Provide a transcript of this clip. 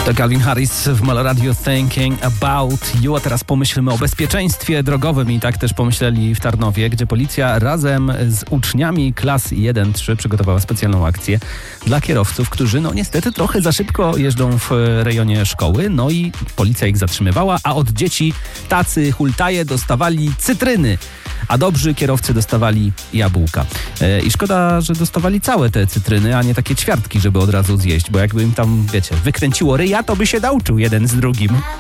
To Calvin Harris w Molo Radio Thinking About You. A teraz pomyślmy o bezpieczeństwie drogowym i tak też pomyśleli w Tarnowie, gdzie policja razem z uczniami klas 1-3 przygotowała specjalną akcję dla kierowców, którzy niestety trochę za szybko jeżdżą w rejonie szkoły. No i policja ich zatrzymywała, a od dzieci tacy hultaje dostawali cytryny, a dobrzy kierowcy dostawali jabłka. I szkoda, że dostawali całe te cytryny, a nie takie ćwiartki, żeby od razu zjeść, bo jakby im tam, wykręciło ryja, to by się nauczył jeden z drugim.